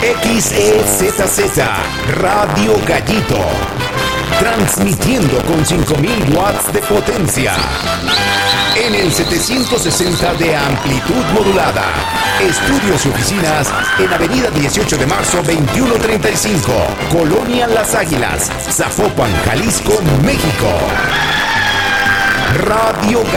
XEZZ Radio Gallito, transmitiendo con 5000 watts de potencia en el 760 de amplitud modulada. Estudios y oficinas en Avenida 18 de Marzo 2135, Colonia Las Águilas, Zapopan, Jalisco, México. Radio